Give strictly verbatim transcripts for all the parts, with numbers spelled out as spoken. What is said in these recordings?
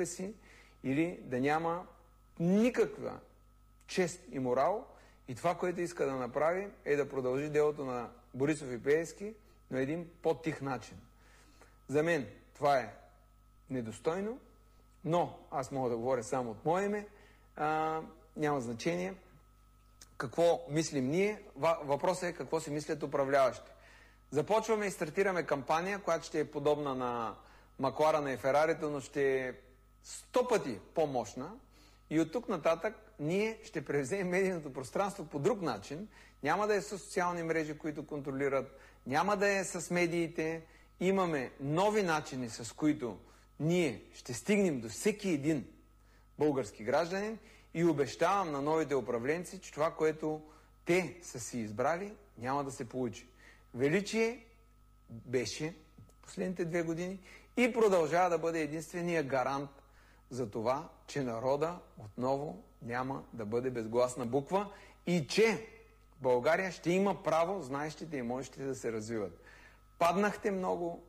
си или да няма никаква чест и морал и това, което иска да направи, е да продължи делото на Борисов и Пеевски на един по-тих начин. За мен това е недостойно, но аз мога да говоря само от мое име, а, няма значение какво мислим ние, въпросът е какво си мислят управляващи. Започваме и стартираме кампания, която ще е подобна на Макларена и Ферарито, но ще е сто пъти по-мощна и от тук нататък ние ще превземем медийното пространство по друг начин. Няма да е с социални мрежи, които контролират, няма да е с медиите. Имаме нови начини, с които ние ще стигнем до всеки един български гражданин и обещавам на новите управленци, че това, което те са си избрали, няма да се получи. Величие беше последните две години и продължава да бъде единствения гарант за това, че народа отново няма да бъде безгласна буква и че България ще има право, знаещите и можещите да се развиват. Паднахте много.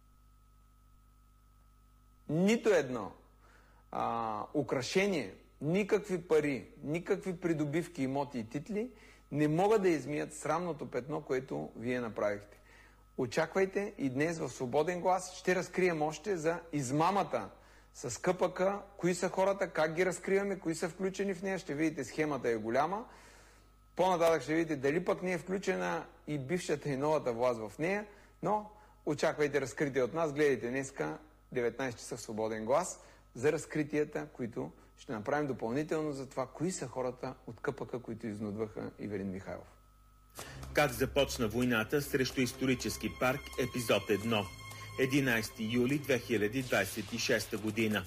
Нито едно а, украшение, никакви пари, никакви придобивки, имоти и титли не могат да измият срамното петно, което вие направихте. Очаквайте и днес в Свободен глас ще разкрием още за измамата с КПК, кои са хората, как ги разкриваме, кои са включени в нея. Ще видите, схемата е голяма. По-нататък ще видите дали пък не е включена и бившата и новата власт в нея, но очаквайте разкритие от нас. Гледайте днеска деветнайсет часа в Свободен глас за разкритията, които ще направим допълнително за това, кои са хората от КПК, които изнудваха Ивелин Михайлов. Как започна войната срещу исторически парк, епизод едно. единайсети юли две хиляди двайсет и шеста година.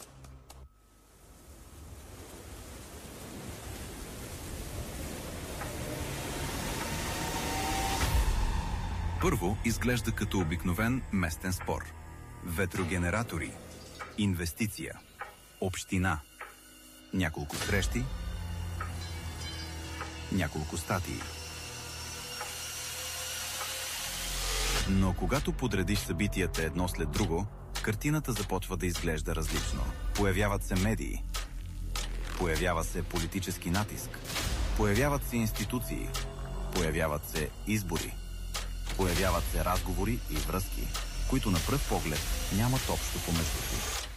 Първо изглежда като обикновен местен спор. Ветрогенератори, инвестиция, община, няколко срещи, няколко статии. Но когато подредиш събитията едно след друго, картината започва да изглежда различно. Появяват се медии, появява се политически натиск, появяват се институции, появяват се избори, появяват се разговори и връзки, които на пръв поглед нямат общо помежду си.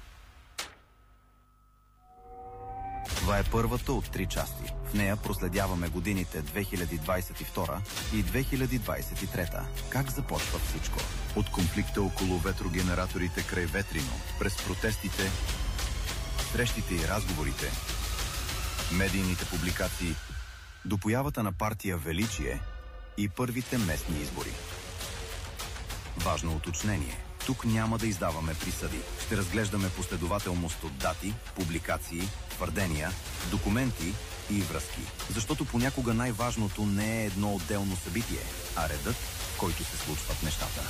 Това е първата от три части. В нея проследяваме годините две хиляди двайсет и втора и две хиляди двайсет и трета. Как започва всичко? От конфликта около ветрогенераторите край Ветрино, през протестите, срещите и разговорите, медийните публикации, до появата на партия Величие и първите местни избори. Важно уточнение. Тук няма да издаваме присъди. Ще разглеждаме последователност от дати, публикации, твърдения, документи и връзки. Защото понякога най-важното не е едно отделно събитие, а редът, в който се случват нещата.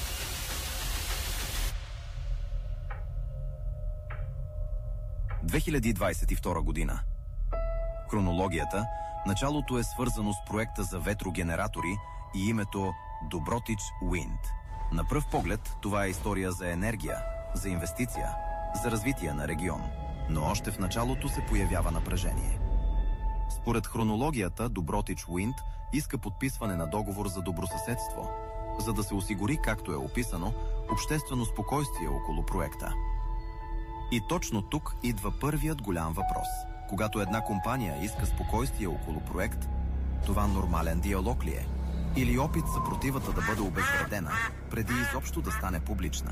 две хиляди двайсет и втора година. Хронологията. Началото е свързано с проекта за ветрогенератори и името Добротич Уинд. На пръв поглед това е история за енергия, за инвестиция, за развитие на регион. Но още в началото се появява напрежение. Според хронологията, Добротич Уинд иска подписване на договор за добросъседство, за да се осигури, както е описано, обществено спокойствие около проекта. И точно тук идва първият голям въпрос. Когато една компания иска спокойствие около проект, това нормален диалог ли е? Или опит съпротивата да бъде обезвредена, преди изобщо да стане публична?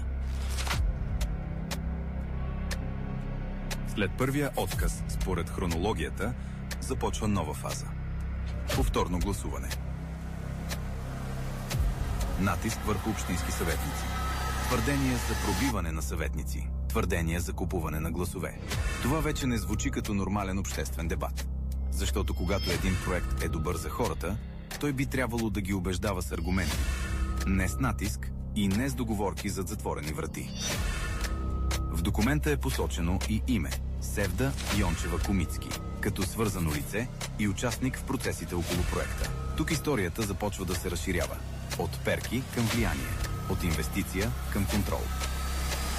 След първия отказ, според хронологията, започва нова фаза. Повторно гласуване. Натиск върху общински съветници. Твърдение за пробиване на съветници. Твърдение за купуване на гласове. Това вече не звучи като нормален обществен дебат. Защото когато един проект е добър за хората, той би трябвало да ги убеждава с аргументи. Не с натиск и не с договорки зад затворени врати. В документа е посочено и име – Севда Йончева-Комицки, като свързано лице и участник в процесите около проекта. Тук историята започва да се разширява. От перки към влияние, от инвестиция към контрол.